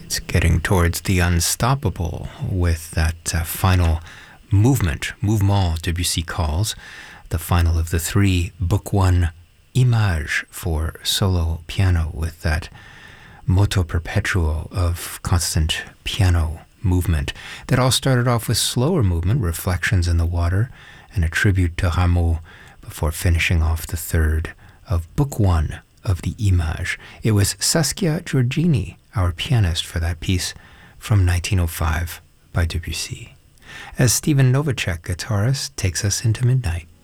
It's getting towards the unstoppable with that final movement, mouvement Debussy calls, the final of the three, Book 1, Image for solo piano with that moto perpetuo of constant piano movement that all started off with slower movement, Reflections in the Water, and a tribute to Rameau before finishing off the third of Book 1 of the Image. It was Saskia Giorgini, our pianist for that piece from 1905 by Debussy. As Stephen Novacek, guitarist, takes us into midnight.